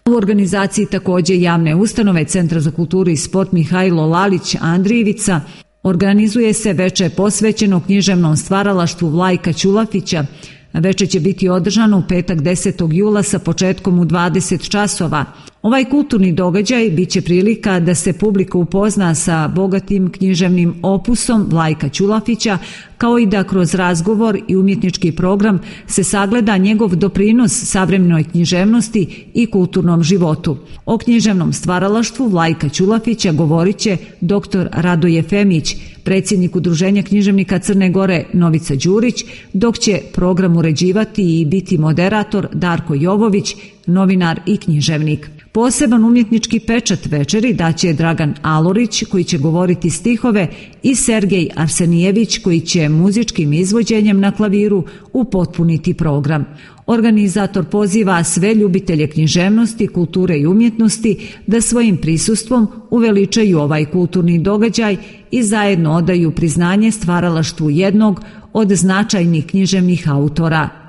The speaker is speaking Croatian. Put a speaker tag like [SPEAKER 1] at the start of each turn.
[SPEAKER 1] U organizaciji također javne ustanove Centra za kulturu i sport Mihajlo Lalić Andrijevica organizuje se veče posvećeno književnom stvaralaštvu Vlajka Ćulafića. Veče će biti održano u petak 10. jula sa početkom u 20 časova. Ovaj kulturni događaj bit će prilika da se publika upozna sa bogatim književnim opusom Vlajka Ćulafića, kao i da kroz razgovor i umjetnički program se sagleda njegov doprinos savremenoj književnosti i kulturnom životu. O književnom stvaralaštvu Vlajka Ćulafića govorit će dr. Radoje Femić, predsjednik Udruženja književnika Crne Gore Novica Đurić, dok će program uređivati i biti moderator Darko Jovović, novinar i književnik. Poseban umjetnički pečat večeri daće Dragan Alorić, koji će govoriti stihove, i Sergej Arsenijević, koji će muzičkim izvođenjem na klaviru upotpuniti program. Organizator poziva sve ljubitelje književnosti, kulture i umjetnosti da svojim prisustvom uveličaju ovaj kulturni događaj i zajedno odaju priznanje stvaralaštvu jednog od značajnih književnih autora